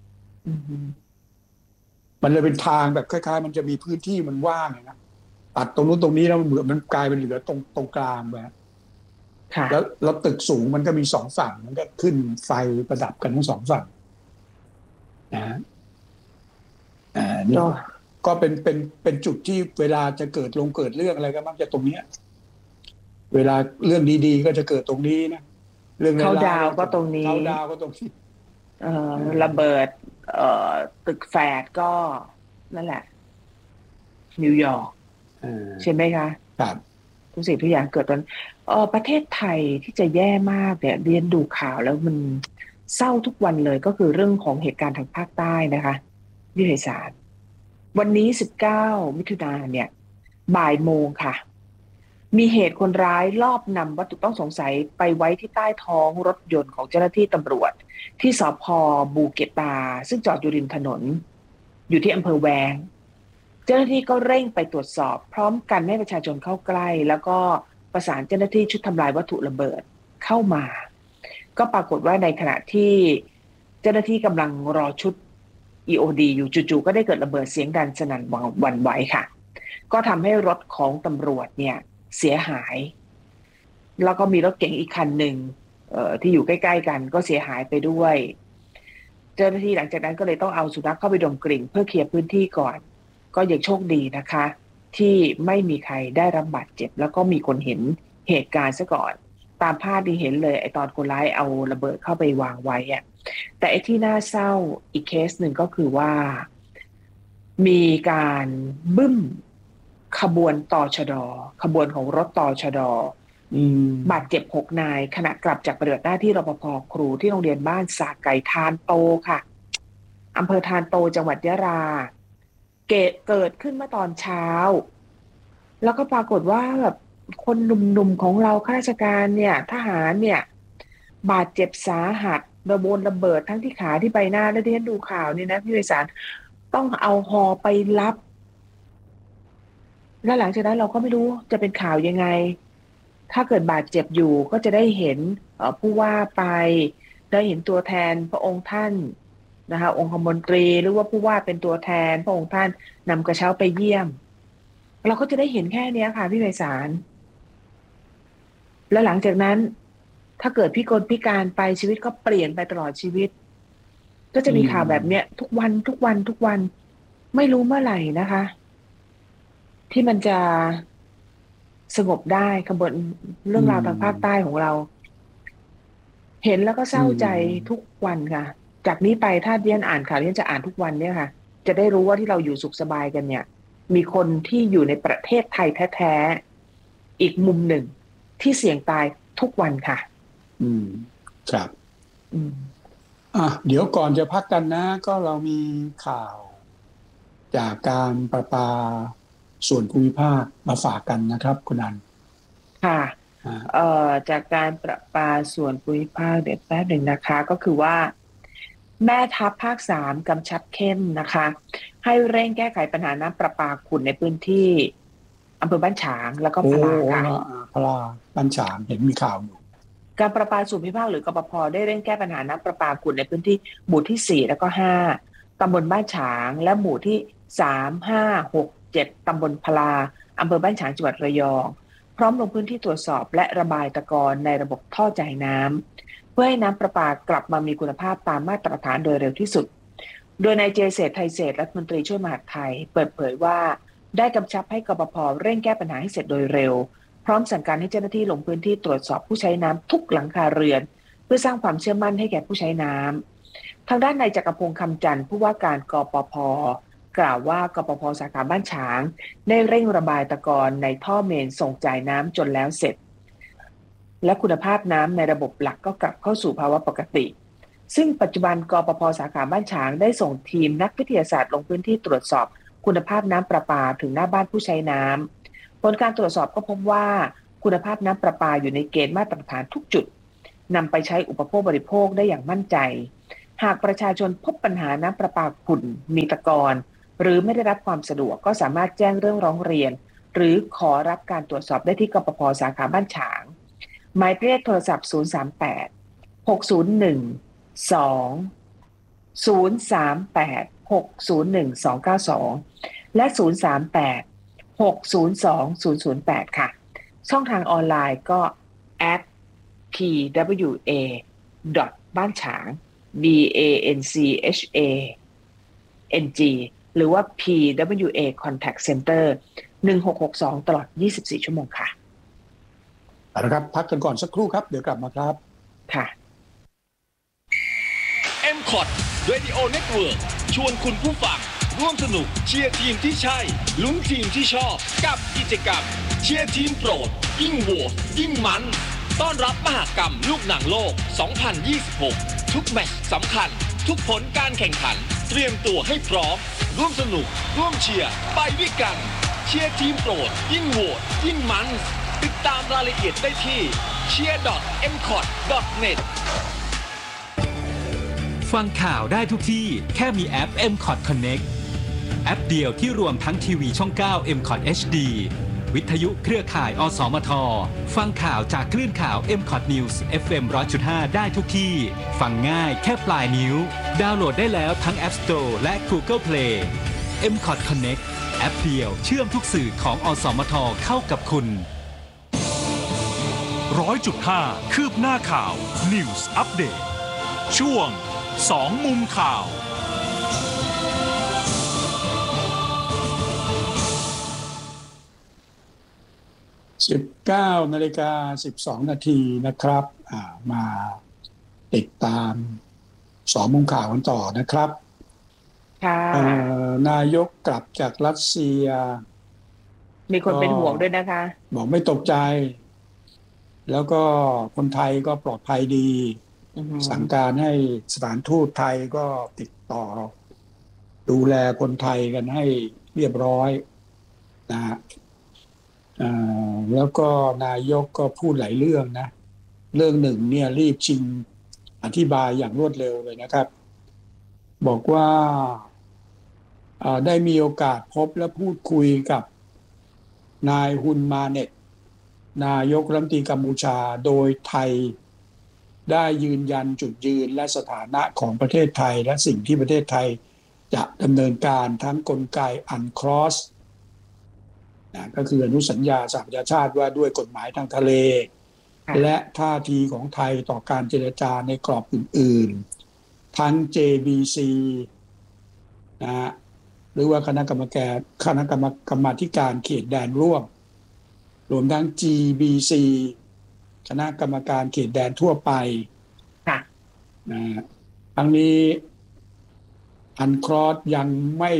มันเลยเป็นทางแบบคล้ายๆมันจะมีพื้นที่มันว่างนะตัดตรงนู้นตรงนี้แล้วมันกลายเป็นเหลือตรงกลางไปแล้วตึกสูงมันก็มี2 ฝั่งมันก็ขึ้นไฟประดับกันทั้ง2 ฝั่งนะก็เป็นจุดที่เวลาจะเกิดเรื่องอะไรก็มักจะตรงนี้เวลาเรื่องดีๆก็จะเกิดตรงนี้นะเรื่องเขาดาวก็ตรงนี้เขาดาวก็ตรงนี้ระเบิดตึกแฝดก็นั่นแหละนิวยอร์กใช่ไหมคะครับทุกสิ่งทุกอย่างเกิดตอนประเทศไทยที่จะแย่มากเนี่ยเรียนดูข่าวแล้วมันเศร้าทุกวันเลยก็คือเรื่องของเหตุการณ์ทางภาคใต้นะคะวิทยาศาสตร์วันนี้19 มิถุนายนเนี่ยบ่ายโมงค่ะมีเหตุคนร้ายลอบนำวัตถุต้องสงสัยไปไว้ที่ใต้ท้องรถยนต์ของเจ้าหน้าที่ตำรวจที่สภ.บูเกตาซึ่งจอดอยู่ริมถนนอยู่ที่อำเภอแวงเจ้าหน้าที่ก็เร่งไปตรวจสอบพร้อมกันให้ประชาชนเข้าใกล้แล้วก็ประสานเจ้าหน้าที่ชุดทำลายวัตถุระเบิดเข้ามาก็ปรากฏว่าในขณะที่เจ้าหน้าที่กำลังรอชุด EOD อยู่จู่ๆก็ได้เกิดระเบิดเสียงดังสนั่นหวั่นไหวค่ะก็ทำให้รถของตำรวจเนี่ยเสียหายแล้วก็มีรถเก๋งอีกคันหนึ่งที่อยู่ใกล้ๆกันก็เสียหายไปด้วยเจ้าหน้าที่หลังจากนั้นก็เลยต้องเอาสุนัขเข้าไปดมกลิ่นเพื่อเคลียร์พื้นที่ก่อนก็ยังโชคดีนะคะที่ไม่มีใครได้รับบาดเจ็บแล้วก็มีคนเห็นเหตุการณ์ซะก่อนตามภาพที่เห็นเลยไอ้ตอนคนร้ายเอาระเบิดเข้าไปวางไว้อะแต่ไอ้ที่น่าเศร้าอีกเคสหนึ่งก็คือว่ามีการบึ้มขบวนตชด.ขบวนของรถตชด.บาดเจ็บ6 นายขณะกลับจากปฏิบัติหน้าที่รปภ.ครูที่โรงเรียนบ้านสาไก่ทานโตค่ะอำเภอทานโตจังหวัดยะลาเกิดขึ้นเมื่อตอนเช้าแล้วก็ปรากฏว่าแบบคนหนุ่มๆของเราข้าราชการเนี่ยทหารเนี่ยบาดเจ็บสาหัสระเบิดทั้งที่ขาที่ใบหน้าและที่ฉันดูข่าวนี่นะพี่ไพศาลต้องเอาฮอไปรับและหลังจากนั้นเราก็ไม่รู้จะเป็นข่าวยังไงถ้าเกิดบาดเจ็บอยู่ก็จะได้เห็นผู้ว่าไปได้เห็นตัวแทนพระองค์ท่านนะคะองคมนตรีหรือว่าผู้ว่าเป็นตัวแทนพระองค์ท่านนำกระเช้าไปเยี่ยมเราก็จะได้เห็นแค่นี้ค่ะพี่ไพศาลแล้วหลังจากนั้นถ้าเกิดพิกลพิการไปชีวิตก็เปลี่ยนไปตลอดชีวิตก็จะมีข่าวแบบเนี้ยทุกวันไม่รู้เมื่อไหร่นะคะที่มันจะสงบได้ขบวนเรื่องราวทางภาคใต้ของเราเห็นแล้วก็เศร้าใจทุกวันค่ะจากนี้ไปถ้าเรียนอ่านข่าวเรียนจะอ่านทุกวันเนี่ยค่ะจะได้รู้ว่าที่เราอยู่สุขสบายกันเนี่ยมีคนที่อยู่ในประเทศไทยแท้ๆอีกมุมหนึ่งที่เสี่ยงตายทุกวันค่ะครับเดี๋ยวก่อนจะพักกันนะก็เรามีข่าวจากการประปาส่วนภูมิภาคมาฝากกันนะครับคุณอันค่ะจากการประปาส่วนภูมิภาคเดี๋ยวแป๊บหนึ่งนะคะก็คือว่าแม่ทัพภาค3กำชับเข้มนะคะให้เร่งแก้ไขปัญหาน้ำประปาขุ่นในพื้นที่อำเภอบ้านฉางแล้วก็พลาค่ะพลาบ้านฉางเห็นมีข่าวอยู่การประปาส่วนภูมิภาคหรือกปภ.ได้เร่งแก้ปัญหาน้ำประปาขุ่นในพื้นที่หมู่ที่4แล้วก็5ตำบลบ้านฉางและหมู่ที่3 5 6 7ตำบลพลาอำเภอบ้านฉางจังหวัดระยองพร้อมลงพื้นที่ตรวจสอบและระบายตะกอนในระบบท่อจ่ายน้ำเพื่อให้น้ำประปากลับมามีคุณภาพตามมาตรฐานโดยเร็วที่สุดโดยนายเจเศรษฐ์ไทยเศรษฐ์รัฐมนตรีช่วยมหาดไทยเปิดเผยว่าได้กำชับให้กปภ.เร่งแก้ปัญหาให้เสร็จโดยเร็วพร้อมสั่งการให้เจ้าหน้าที่ลงพื้นที่ตรวจสอบผู้ใช้น้ำทุกหลังคาเรือนเพื่อสร้างความเชื่อมั่นให้แก่ผู้ใช้น้ำทางด้านนายจักรพงษ์คำจันทร์ผู้ว่าการกปภ.กล่าวว่ากปภ.สาขาบ้านฉางได้เร่งระบายตะกอนในท่อเมนส่งจ่ายน้ำจนแล้วเสร็จและคุณภาพน้ำในระบบหลักก็กลับเข้าสู่ภาวะปกติซึ่งปัจจุบันกปภ.สาขาบ้านฉางได้ส่งทีมนักวิทยาศาสตร์ลงพื้นที่ตรวจสอบคุณภาพน้ำประปาถึงหน้าบ้านผู้ใช้น้ำผลการตรวจสอบก็พบว่าคุณภาพน้ำประปาอยู่ในเกณฑ์มาตรฐานทุกจุดนำไปใช้อุปโภคบริโภคได้อย่างมั่นใจหากประชาชนพบปัญหาน้ำประปาขุ่นมีตะกอนหรือไม่ได้รับความสะดวกก็สามารถแจ้งเรื่องร้องเรียนหรือขอรับการตรวจสอบได้ที่กปภ.สาขาบ้านฉางหมายเลขโทรศัพท์038 601 038 601 292และ038 602 008ค่ะช่องทางออนไลน์ก็ @pwa บ้านฉาง BANCHANG หรือว่า PWA Contact Center 1662ตลอด24ชั่วโมงค่ะเอาละครับพักกันก่อนสักครู่ครับเดี๋ยวกลับมาครับค่ะ MCOT Radio Network ชวนคุณผู้ฟังร่วมสนุกเชียร์ทีมที่ใช่ลุ้นทีมที่ชอบกับกิจกรรมเชียร์ทีมโปรดยิ่งโหวตยิ่งมันต้อนรับมหกรรมลูกหนังโลก 2026 ทุกแมตช์สำคัญทุกผลการแข่งขันเตรียมตัวให้พร้อมร่วมสนุกร่วมเชียร์ไปด้วยกันเชียร์ทีมโปรดยิ่งโหวตยิ่งมันติดตามรายละเอียดได้ที่ cheer.mcot.net ฟังข่าวได้ทุกที่แค่มีแอป MCOT Connect แอปเดียวที่รวมทั้งทีวีช่อง 9 MCOT HD วิทยุเครือข่ายอสมทฟังข่าวจากคลื่นข่าว MCOT News FM 100.5 ได้ทุกที่ฟังง่ายแค่ปลายนิ้วดาวน์โหลดได้แล้วทั้ง App Store และ Google Play MCOT Connect แอปเดียวเชื่อมทุกสื่อของอสมทเข้ากับคุณ 100.5 คืบหน้าข่าว News Update ช่วง2มุมข่าว 19:12 น.นะครับมาติดตาม2มุมข่าวกันต่อนะครับนายกกลับจากรัสเซียมีคนเป็นห่วงด้วยนะคะบอกไม่ตกใจแล้วก็คนไทยก็ปลอดภัยดีสั่งการให้สถานทูตไทยก็ติดต่อดูแลคนไทยกันให้เรียบร้อยนะฮะแล้วก็นายกก็พูดหลายเรื่องนะเรื่องหนึ่งเนี่ยรีบชิงอธิบายอย่างรวดเร็วเลยนะครับบอกว่าได้มีโอกาสพบและพูดคุยกับนายฮุนมาเน็ตนายกรัฐมนตรีกัมพูชาโดยไทยได้ยืนยันจุดยืนและสถานะของประเทศไทยและสิ่งที่ประเทศไทยจะดำเนินการทั้งกลไกUNCLOS ก็คืออนุสัญญาสหประชาชาติว่าด้วยกฎหมายทางทะเลและท่าทีของไทยต่อการเจรจาในกรอบอื่นๆทั้ง JBC นะฮะหรือว่าคณะกรรมาธิการเขตแดนร่วมรวมทั้ง GBC คณะกรรมการเขตแดนทั่วไปนะทั้งนี้UNCLOSยังไม่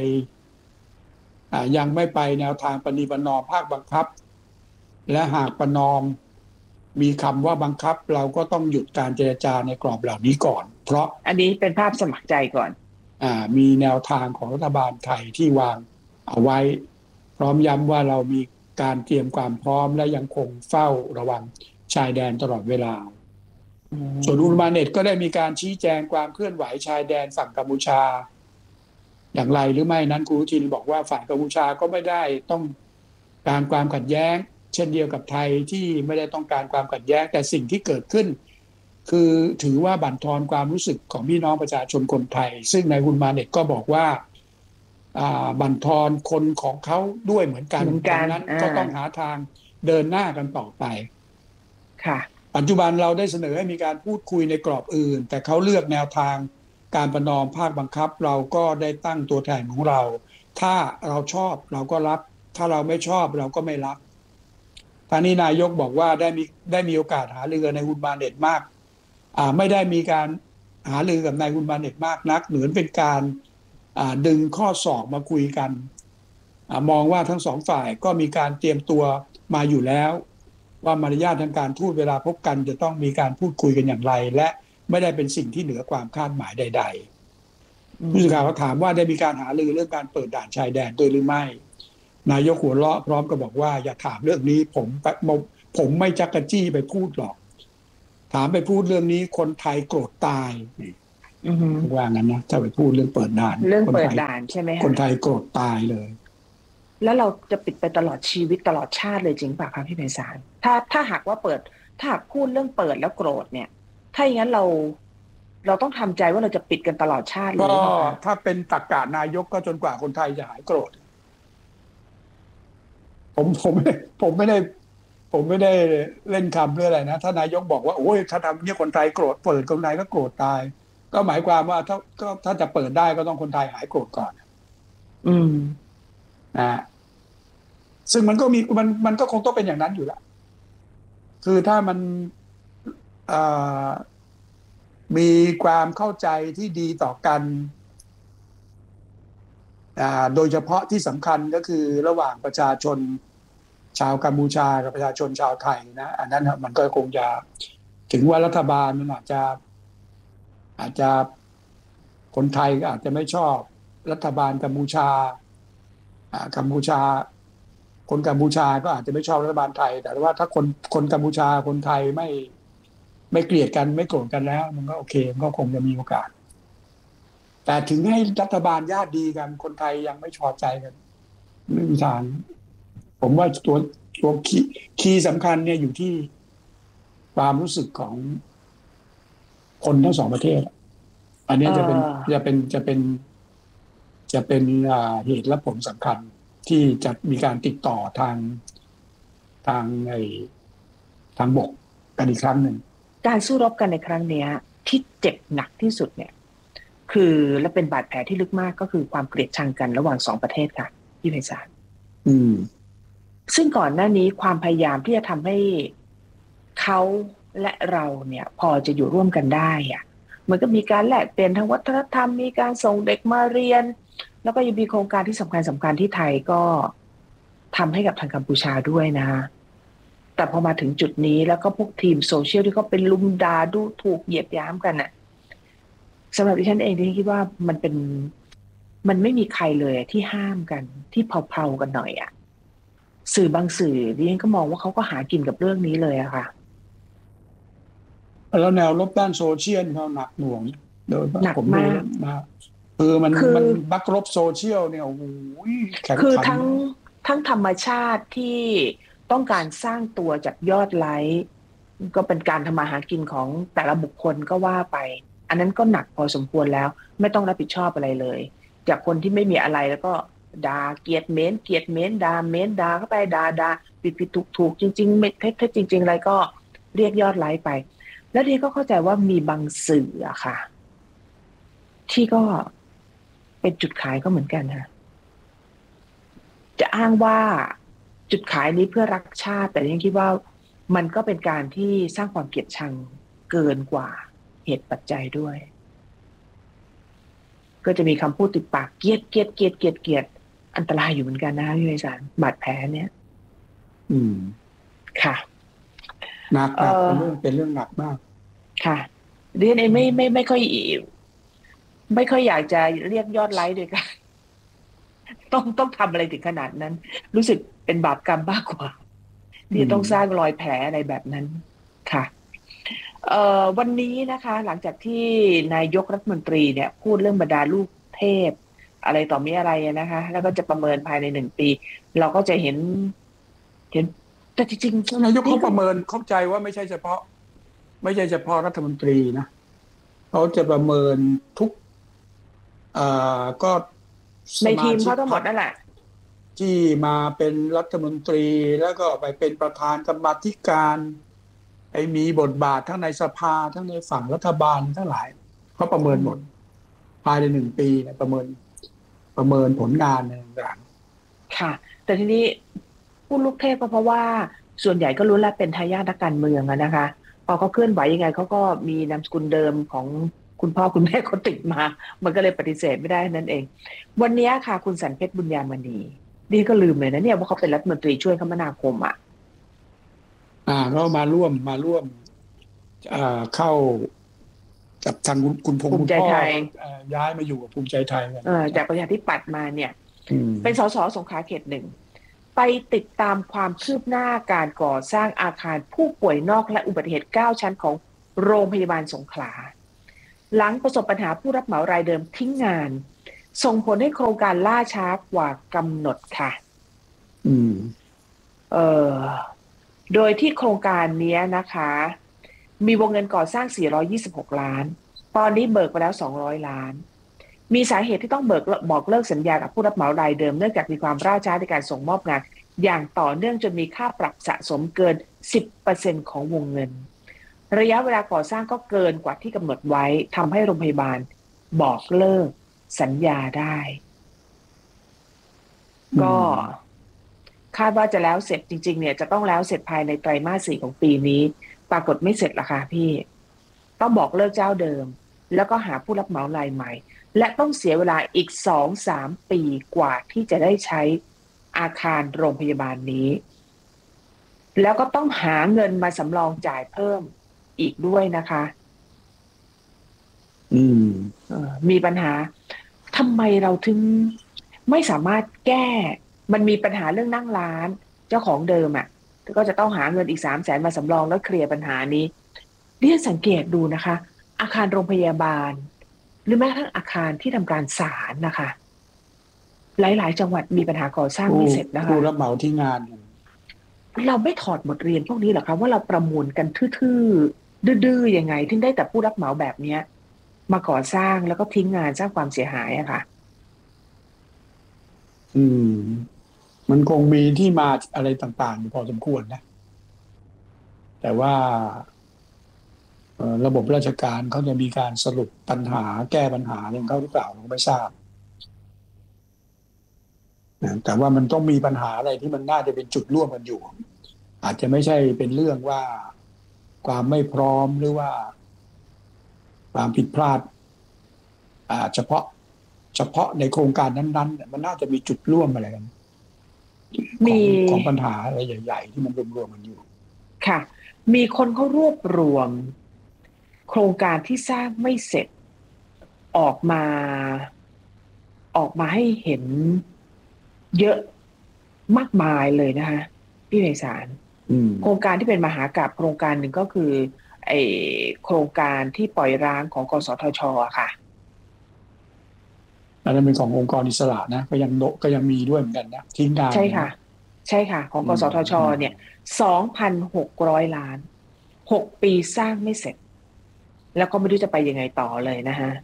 ไปแนวทางประนีประนอมภาคบังคับและหากประนอมมีคำว่าบังคับเราก็ต้องหยุดการเจรจาในกรอบเหล่านี้ก่อนเพราะอันนี้เป็นภาพสมัครใจก่อนมีแนวทางของรัฐบาลไทยที่วางเอาไว้พร้อมย้ำว่าเรามีการเตรียมความพร้อมและยังคงเฝ้าระวังชายแดนตลอดเวลาส่วนอุลมาเน็ตก็ได้มีการชี้แจงความเคลื่อนไหวชายแดนฝั่งกัมพูชาอย่างไรหรือไม่นั้นคุณอนุทินบอกว่าฝ่ายกัมพูชาก็ไม่ได้ต้องการความขัดแย้งเช่นเดียวกับไทยที่ไม่ได้ต้องการความขัดแย้งแต่สิ่งที่เกิดขึ้นคือถือว่าบั่นทอนความรู้สึกของพี่น้องประชาชนคนไทยซึ่งนายฮุนมาเน็ตก็บอกว่าบั่นทอนคนของเขาด้วยเหมือนกันดังนั้นก็ต้องหาทางเดินหน้ากันต่อไปค่ะปัจจุบันเราได้เสนอให้มีการพูดคุยในกรอบอื่นแต่เขาเลือกแนวทางการประนอมภาคบังคับเราก็ได้ตั้งตัวแทนของเราถ้าเราชอบเราก็รับถ้าเราไม่ชอบเราก็ไม่รับทางนี้นายกบอกว่าได้มีโอกาสหารือในฮุนมาเน็ตมากไม่ได้มีการหารือกับนายฮุนมาเน็ตมากนักเหมือนเป็นการดึงข้อสอบมาคุยกันมองว่าทั้งสองฝ่ายก็มีการเตรียมตัวมาอยู่แล้วว่ามารยาททางการทูตเวลาพบกันจะต้องมีการพูดคุยกันอย่างไรและไม่ได้เป็นสิ่งที่เหนือความคาดหมายใดๆผู้สื่อข่าวก็ถามว่าได้มีการหารือเรื่องการเปิดด่านชายแดนด้วยหรือไม่นายกหัวเราะพร้อมกับบอกว่าอย่าถามเรื่องนี้ผมไม่จักกะจี้ไปพูดหรอกถามไปพูดเรื่องนี้คนไทยโกรธตายว่างั้นนะถ้าไปพูดเรื่องเปิดด่านใช่ไหมคะคนไทยโกรธตายเลยแล้วเราจะปิดไปตลอดชีวิตตลอดชาติเลยจริงป่ะคะพี่ไพศาลถ้าหากว่าถ้าหากพูดเรื่องเปิดแล้วโกรธเนี่ยถ้าอย่างนั้นเราต้องทำใจว่าเราจะปิดกันตลอดชาติเลยก็ถ้าเป็นตรรกะนายกก็จนกว่าคนไทยจะหายโกรธผมไม่ได้เล่นคำเรื่องอะไรนะถ้านายกบอกว่าโอ้ยถ้าทำเนี่ยคนไทยโกรธเปิดคนไทยก็โกรธตายก็หมายความว่าถ้าจะเปิดได้ก็ต้องคนไทยหายโกรธก่อนซึ่งมันก็มันก็คงต้องเป็นอย่างนั้นอยู่แล้วคือถ้ามันมีความเข้าใจที่ดีต่อกันโดยเฉพาะที่สำคัญก็คือระหว่างประชาชนชาวกัมพูชากับประชาชนชาวไทยนะอันนั้นมันก็คงจะถึงว่ารัฐบาลมันอาจจะคนไทยก็อาจจะไม่ชอบรัฐบาลกัมพูชาคนกัมพูชาก็อาจจะไม่ชอบรัฐบาลไทยแต่ว่าถ้าคนกัมพูชาคนไทยไม่เกลียดกันไม่โกรธกันแล้วมันก็โอเคมันก็คงจะมีโอกาสแต่ถึงให้รัฐบาลญาติดีกันคนไทยยังไม่พอใจกันไม่มีทางผมว่าตัวคีย์สำคัญเนี่ยอยู่ที่ความรู้สึกของคนทั้งสองประเทศอันนี้จะเป็นเหตุและผลสำคัญที่จะมีการติดต่อทางบกกันอีกครั้งหนึ่งการสู้รบกันในครั้งนี้ที่เจ็บหนักที่สุดเนี่ยคือและเป็นบาดแผลที่ลึกมากก็คือความเกลียดชังกันระหว่างสองประเทศค่ะพี่ไพศาลซึ่งก่อนหน้านี้ความพยายามที่จะทำให้เขาและเราเนี่ยพอจะอยู่ร่วมกันได้อะมันก็มีการแลกเปลี่ยนทางวัฒนธรรมมีการส่งเด็กมาเรียนแล้วก็ยังมีโครงการที่สำคัญที่ไทยก็ทำให้กับทางกัมพูชาด้วยนะแต่พอมาถึงจุดนี้แล้วก็พวกทีมโซเชียลที่เขาเป็นลุมด่าดูถูกเหยียดหยามกันน่ะสำหรับดิฉันเองที่คิดว่ามันไม่มีใครเลยที่ห้ามกันที่เผาๆกันหน่อยอ่ะสื่อบางสื่อดิฉันก็มองว่าเขาก็หากินกับเรื่องนี้เลยอะค่ะแล้วแนวรบด้านโซเชียลเขาหนักหน่วงโดยหนักมากมันบักรบโซเชียลเนี่ยโอ้โหแข็งขันคือทั้งธรรมชาติที่ต้องการสร้างตัวจากยอดไลค์ก็เป็นการทำมาหากินของแต่ละบุคคลก็ว่าไปอันนั้นก็หนักพอสมควรแล้วไม่ต้องรับผิดชอบอะไรเลยจากคนที่ไม่มีอะไรแล้วก็ด่าเกลียดเม้นด่าเม้นด่าเข้าไปด่าผิดถูกจริงๆไม่เท็จจริงๆอะไรก็เรียกยอดไลค์ไปแล้วทีก็เข้าใจว่ามีบางสื่ออะค่ะที่ก็เป็นจุดขายก็เหมือนกันค่ะจะอ้างว่าจุดขายนี้เพื่อรักชาติแต่ยังคิดว่ามันก็เป็นการที่สร้างความเกลียดชังเกินกว่าเหตุปัจจัยด้วยก็จะมีคำพูดติดปากเกลียดอันตรายอยู่เหมือนกันนะพี่ไพศาลบาดแผลเนี่ยค่ะหนักเป็นเรื่องหนักมากค่ะดิฉันเองไม่ค่อยอยากจะเรียกยอดไลค์ด้วยกันต้องทำอะไรถึงขนาดนั้นรู้สึกเป็นบาปกรรมมากกว่าที่ต้องสร้างรอยแผลอะไรแบบนั้นค่ะวันนี้นะคะหลังจากที่นายกรัฐมนตรีเนี่ยพูดเรื่องบรรดาลูกเทพอะไรต่อมีอะไรนะคะแล้วก็จะประเมินภายใน1 ปีเราก็จะเห็นแต่จริงๆนายกเขาประเมินเข้าใจว่าไม่ใช่เฉพาะรัฐมนตรีนะเขาจะประเมินทุกก็ในทีมเขาทั้งหมดนั่นแหละที่มาเป็นรัฐมนตรีแล้วก็ไปเป็นประธานกรรมาธิการไอ้มีบทบาททั้งในสภาทั้งในฝั่งรัฐบาลทั้งหลายเขาประเมินหมดภายใน1 ปีเนี่ยประเมินผลงานต่างๆค่ะแต่ทีนี้ผู้ลูกเทพก็เพราะว่าส่วนใหญ่ก็รู้แล้วเป็นทายาทนักการเมืองนะคะพอเขาเคลื่อนไหวยังไงเขาก็มีนามสกุลเดิมของคุณพ่อคุณแม่เขาติดมามันก็เลยปฏิเสธไม่ได้นั่นเองวันนี้ค่ะคุณสันเพชรบุญญามณีนี่ก็ลืมเลยนะเนี่ยว่าเขาเป็นรัฐมนตรีช่วยคมนาคมก็มาร่วมเข้ากับทางคุณพงษ์คุณพ่อย้ายมาอยู่กับภูมิใจไทยจากประชาธิปัตย์มาเนี่ยเป็นสสสงขลาเขต 1ไปติดตามความคืบหน้าการก่อสร้างอาคารผู้ป่วยนอกและอุบัติเหตุ9 ชั้นของโรงพยาบาลสงขลาหลังประสบปัญหาผู้รับเหมารายเดิมทิ้งงานส่งผลให้โครงการล่าช้ากว่ากำหนดค่ะโดยที่โครงการนี้นะคะมีวงเงินก่อสร้าง426 ล้านตอนนี้เบิกไปแล้ว200 ล้านมีสาเหตุที่ต้องบอกเลิกสัญญากับผู้รับเหมารายเดิมเนื่องจากมีความล่าช้าในการส่งมอบงานอย่างต่อเนื่องจนมีค่าปรับสะสมเกิน 10% ของวงเงินระยะเวลาก่อสร้างก็เกินกว่าที่กำหนดไว้ทำให้โรงพยาบาลบอกเลิกสัญญาได้ก็คาดว่าจะแล้วเสร็จจริงๆเนี่ยจะต้องแล้วเสร็จภายในไตรมาส 4ของปีนี้ปรากฏไม่เสร็จละค่ะพี่ต้องบอกเลิกเจ้าเดิมแล้วก็หาผู้รับเหมารายใหม่และต้องเสียเวลาอีก 2-3 ปีกว่าที่จะได้ใช้อาคารโรงพยาบาลนี้แล้วก็ต้องหาเงินมาสำรองจ่ายเพิ่มอีกด้วยนะคะมีปัญหาทำไมเราถึงไม่สามารถแก้มันมีปัญหาเรื่องนั่งร้านเจ้าของเดิมก็จะต้องหาเงินอีก300,000มาสำรองแล้วเคลียร์ปัญหานี้เรียนสังเกตดูนะคะอาคารโรงพยาบาลหรือแม้กระทั่งอาคารที่ทำการศาลนะคะหลายๆจังหวัดมีปัญหาก่อสร้างไม่เสร็จนะคะผู้รับเหมาที่งานเราไม่ถอดบทเรียนพวกนี้หรอคะว่าเราประมูลกันทื่อๆดื้อๆยังไงถึงได้แต่ผู้รับเหมาแบบนี้มาก่อสร้างแล้วก็ทิ้งงานสร้างความเสียหายค่ะมันคงมีที่มาอะไรต่างๆพอสมควรนะแต่ว่าระบบราชการเขาจะมีการสรุปปัญหาแก้ปัญหาของเขาหรือเปล่าเราไม่ทราบแต่ว่ามันต้องมีปัญหาอะไรที่มันน่าจะเป็นจุดร่วมกันอยู่อาจจะไม่ใช่เป็นเรื่องว่าความไม่พร้อมหรือว่าความผิดพลาดเฉพาะในโครงการนั้นๆมันน่าจะมีจุดร่วมอะไรกันของปัญหาอะไรใหญ่ๆที่มันรวมๆกันอยู่ค่ะมีคนเขารวบรวมโครงการที่สร้างไม่เสร็จออกมาให้เห็นเยอะมากมายเลยนะคะพี่ไพศาลโครงการที่เป็นมหากาพย์โครงการหนึ่งก็คือไอโครงการที่ปล่อยร้างของกสทช.ค่ะอันนั้นเป็นขององค์กรอิสระนะก็ยังมีด้วยเหมือนกันนะทิ้งงานใช่ค่ะของกสทช.เนี่ย 2,600 ล้าน6 ปีสร้างไม่เสร็จแล้วก็ไม่รู้จะไปยังไงต่อเลยนะฮะ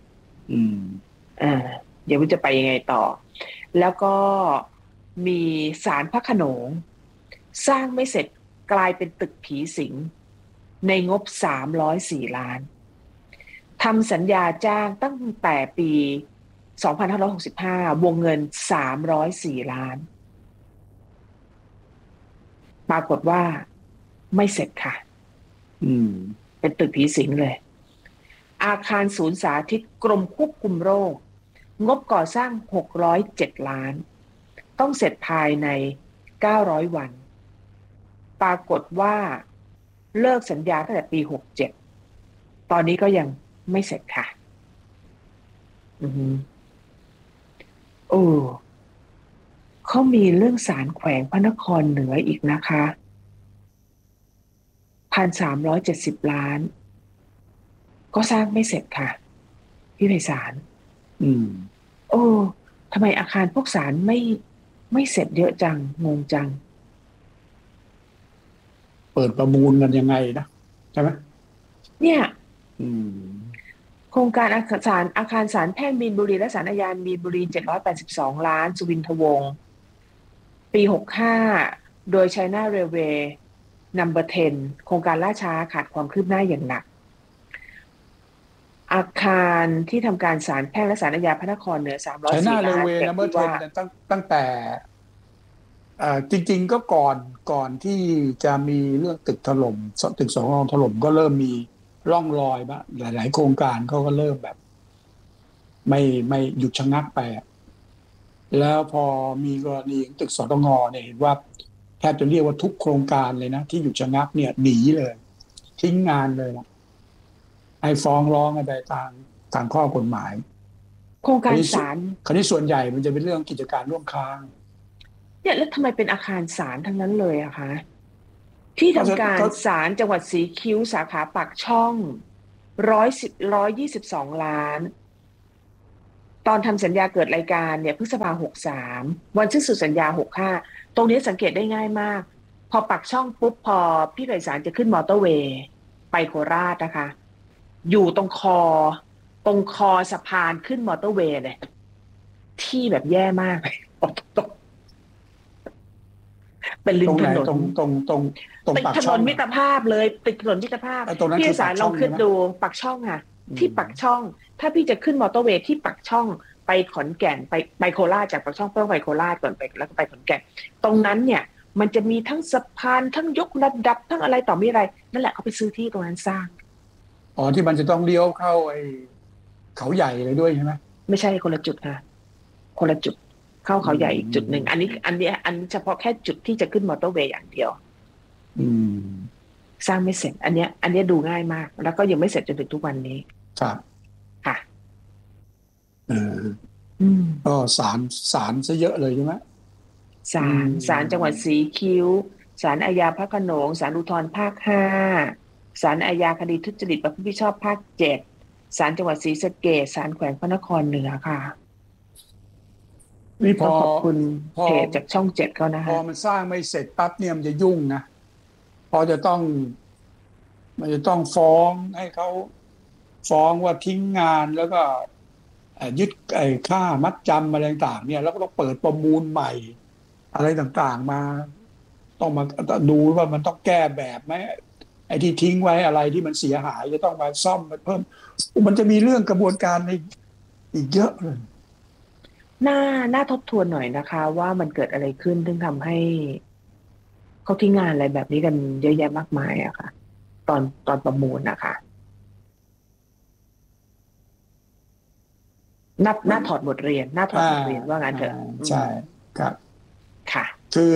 เดี๋ยวมันจะไปยังไงต่อแล้วก็มีศาลพระโขนงสร้างไม่เสร็จกลายเป็นตึกผีสิงในงบ304 ล้านทำสัญญาจ้างตั้งแต่ปี2565วงเงิน304 ล้านปรากฏว่าไม่เสร็จค่ะเป็นตึกผีสิงเลยอาคารศูนย์สาธิตกรมควบคุมโรคงบก่อสร้าง607 ล้านต้องเสร็จภายใน900 วันปรากฏว่าเลิกสัญญาตั้งแต่ปี67ตอนนี้ก็ยังไม่เสร็จค่ะเขามีเรื่องศาลแขวงพระนครเหนืออีกนะคะ1,370 ล้านก็สร้างไม่เสร็จค่ะพี่ไพศาลทำไมอาคารพวกศาลไม่เสร็จเยอะจังงงจังเปิดประมูลกันยังไงนะใช่ไหมเนี่ยโครงการอาคารศาลแพ่งมีนบุรีและศาลอาญามีนบุรี782 ล้านสุวินทวงศ์ปี65โดย China Railway Number 10 โครงการล่าช้าขาดความคืบหน้าอย่างหนักอาคารที่ทำการศาลแพ่งและศาลอาญาพระนครเหนือ304 ล้าน China Railway Number 10ตั้งแต่จริงๆก็ก่อนที่จะมีเรื่องตึกถล่มตึก2 ห้องถล่มก็เริ่มมีร่องรอยบ้างหลายๆโครงการเขาก็เริ่มแบบไม่หยุดชะงักไปแล้วพอมีกรณีตึกสตงเนี่ยเห็นว่าแทบจะเรียกว่าทุกโครงการเลยนะที่หยุดชะงักเนี่ยหนีเลยทิ้งงานเลยนะให้ฟ้องร้องกันไปตามข้อกฎหมายโครงการศาลคราวนี้ส่วนใหญ่มันจะเป็นเรื่องกิจการร่วมค้างเนี่ยแล้วทำไมเป็นอาคารศาลทั้งนั้นเลยอะคะที่ทำการศาลจังหวัดศรีคิ้วสาขาปากช่อง122 ล้านตอนทำสัญญาเกิดรายการเนี่ยพฤษภาคม63วันสิ้นสุดสัญญา65ตรงนี้สังเกตได้ง่ายมากพอปากช่องปุ๊บพอพี่ไพศาลจะขึ้นมอเตอร์เวย์ไปโคราชนะคะอยู่ตรงคอสะพานขึ้นมอเตอร์เวย์เลยที่แบบแย่มากเป็นริมถนนติดถนนมิตรภาพเลยติดถนนมิตรภาพพี่ไพศาลลองคิดดูปากช่องค่ะที่ปากช่องถ้าพี่จะขึ้นมอเตอร์เวย์ที่ปากช่องไปขอนแก่นไปโคราชจากปากช่องเพื่อไปโคราชก่อนไปแล้วก็ไปขอนแก่นตรงนั้นเนี่ยมันจะมีทั้งสะพานทั้งยกระดับทั้งอะไรต่อมีอะไรนั่นแหละเขาไปซื้อที่ตรงนั้นสร้างที่มันจะต้องเลี้ยวเข้าไอ้เขาใหญ่เลยด้วยใช่ไหมไม่ใช่คนละจุดค่ะคนละจุดเข้าเขาใหญ่อีกจุดหนึ่งอันนี้เฉพาะแค่จุดที่จะขึ้นมอเตอร์เวย์อย่างเดียวสร้างไม่เสร็จอันนี้ดูง่ายมากแล้วก็ยังไม่เสร็จจนถึงทุกวันนี้ครับค่ะก็ศาลซะเยอะเลยใช่ไหมศาลจังหวัดศรีคิ้วศาลอาญาพระโขนงศาลอุทธรณ์ภาค5ศาลอาญาคดีทุจริตประพฤติมิชอบภาค7ศาลจังหวัดศรีสะเกษศาลแขวงพระนครเหนือค่ะนี่ขอบคุณเพจจากช่อง7เขานะคะพอมันสร้างไม่เสร็จปั๊บเนี่ยมันจะยุ่งนะพอจะต้องฟ้องให้เขาฟ้องว่าทิ้งงานแล้วก็ยึดค่ามัดจำอะไรต่างๆเนี่ยแล้วก็ต้องเปิดประมูลใหม่อะไรต่างๆมาต้องมาดูว่ามันต้องแก้แบบไหมไอ้ที่ทิ้งไว้อะไรที่มันเสียหายจะต้องมาซ่อมมาเพิ่มมันจะมีเรื่องกระบวนการอีกเยอะเลยน่าทบทวนหน่อยนะคะว่ามันเกิดอะไรขึ้นถึงทำให้เขาทิ้งงานอะไรแบบนี้กันเยอะแยะมากมายอะค่ะตอนประมูลนะคะน่าถอดบทเรียนว่างั้นเถอะใช่ครับค่ะคือ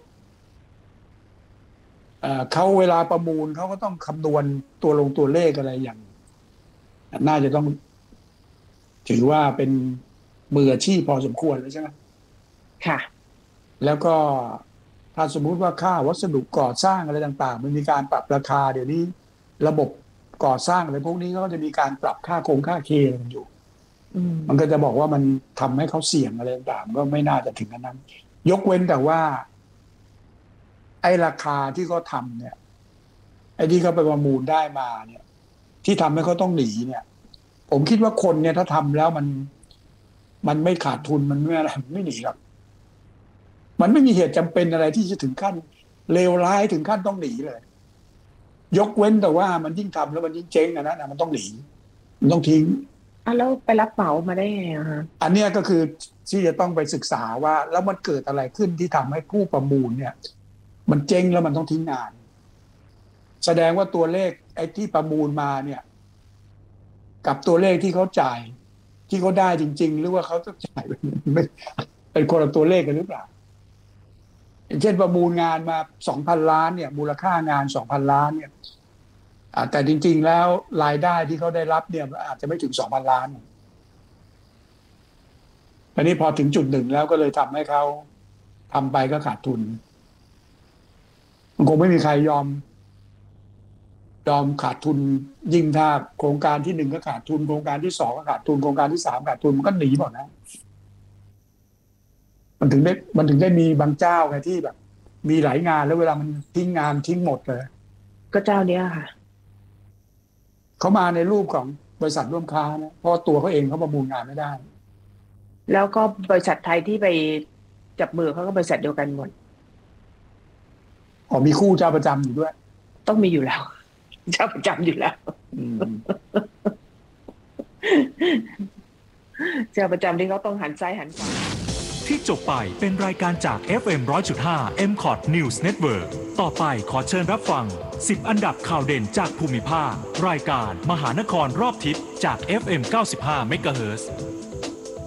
เขาเวลาประมูลเขาก็ต้องคำนวณตัวเลขอะไรอย่างน่าจะต้องถือว่าเป็นมืออาชีพพอสมควรแล้วใช่ไหมค่ะแล้วก็ถ้าสมมุติว่าค่าวัสดุก่อสร้างอะไรต่างๆมันมีการปรับราคาเดี๋ยวนี้ระบบก่อสร้างอะไรพวกนี้ก็จะมีการปรับค่าเคมันอยู่มันก็จะบอกว่ามันทำให้เขาเสี่ยงอะไรต่างๆก็ไม่น่าจะถึงนั้นยกเว้นแต่ว่าไอ้ราคาที่เขาทำเนี่ยไอ้ที่เขาไปประมูลได้มาเนี่ยที่ทำให้เขาต้องหนีเนี่ยผมคิดว่าคนเนี่ยถ้าทำแล้วมันไม่ขาดทุนมันไม่อะไรไม่หนีหรอกมันไม่มีเหตุจำเป็นอะไรที่จะถึงขั้นเลวร้ายถึงขั้นต้องหนีเลยยกเว้นแต่ว่ามันยิ่งทำแล้วมันยิ่งเจ๊งนะมันต้องหนีมันต้องทิ้งแล้วไปรับเหมามาได้ไงอะฮะอันนี้ก็คือที่จะต้องไปศึกษาว่าแล้วมันเกิดอะไรขึ้นที่ทำให้ผู้ประมูลเนี่ยมันเจ๊งแล้วมันต้องทิ้งงานแสดงว่าตัวเลขไอ้ที่ประมูลมาเนี่ยกับตัวเลขที่เขาจ่ายที่เขาได้จริงๆหรือว่าเขาต้องจ่ายเป็นคนละตัวเลขกันหรือเปล่าอย่างเช่นประมูลงานมา 2,000 ล้านเนี่ยมูลค่างาน 2,000 ล้านเนี่ยแต่จริงๆแล้วรายได้ที่เขาได้รับเนี่ยอาจจะไม่ถึง 2,000 ล้านอันนี้พอถึงจุดหนึ่งแล้วก็เลยทำให้เขาทำไปก็ขาดทุนมันคงไม่มีใครยอมขาดทุนยิ่งถ้าโครงการที่ 1ก็ขาดทุนโครงการที่ 2ก็ขาดทุนโครงการที่ 3ขาดทุนมันก็หนีหมดนะมันถึงได้มีบางเจ้าไงที่แบบมีหลายงานแล้วเวลามันทิ้งงานทิ้งหมดเลยก็เจ้าเนี้ยค่ะเขามาในรูปของบริษัทร่วมค้านะเพราะตัวเขาเองเขาประมูลงานไม่ได้แล้วก็บริษัทไทยที่ไปจับมือเขาก็บริษัทเดียวกันหมดมีคู่เจ้าประจำอยู่ด้วยต้องมีอยู่แล้วเจ้าประจำอยู่แล้วเจ้าประจำที่เขาต้องหันซ้ายหันขวาที่จบไปเป็นรายการจาก FM 100.5 MCOT News Network ต่อไปขอเชิญรับฟัง10อันดับข่าวเด่นจากภูมิภาครายการมหานครรอบทิศจาก FM 95 MHz